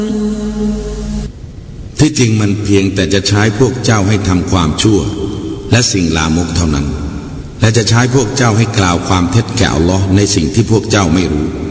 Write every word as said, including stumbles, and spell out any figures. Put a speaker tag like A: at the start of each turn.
A: ที่จริงมันเพียงแต่จะใช้พวกเจ้าให้ทำความชั่วและสิ่งลามกเท่านั้นและจะใช้พวกเจ้าให้กล่าวความเท็จแก่อัลเลาะห์ในสิ่งที่พวกเจ้าไม่รู้